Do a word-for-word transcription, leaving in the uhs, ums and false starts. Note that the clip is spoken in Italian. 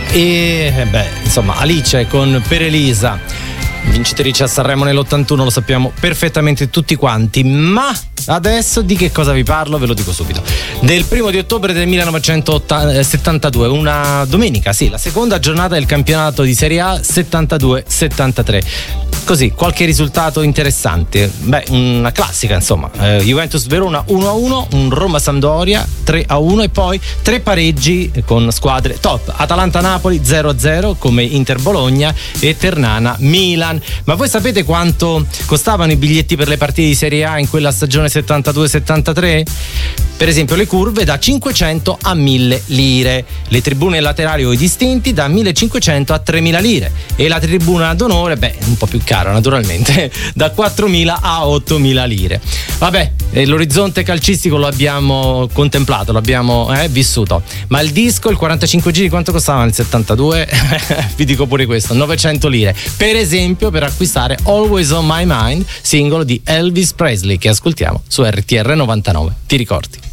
E eh beh, insomma, Alice con Per Elisa, vincitrice a Sanremo nell'ottantuno, lo sappiamo perfettamente tutti quanti. Ma adesso di che cosa vi parlo? Ve lo dico subito. Del primo di ottobre del millenovecentosettantadue, una domenica, sì, la seconda giornata del campionato di Serie A settantadue settantatré. Così, qualche risultato interessante. Beh, una classica, insomma. Eh, Juventus Verona uno a uno, un Roma Sampdoria tre a uno e poi tre pareggi con squadre top. Atalanta Napoli zero a zero come Inter Bologna e Ternana Milan. Ma voi sapete quanto costavano i biglietti per le partite di Serie A in quella stagione settantadue settantatré? Per esempio le curve da cinquecento a mille lire, le tribune laterali o i distinti da millecinquecento a tremila lire e la tribuna d'onore, beh, un po' più cara naturalmente, da quattromila a ottomila lire. Vabbè, eh, l'orizzonte calcistico lo abbiamo contemplato, lo abbiamo eh, vissuto, ma il disco, il quarantacinque giri, quanto costava nel settantadue? Vi dico pure questo, novecento lire, per esempio, per acquistare Always on My Mind, singolo di Elvis Presley, che ascoltiamo su R T R novantanove. Ti ricordi?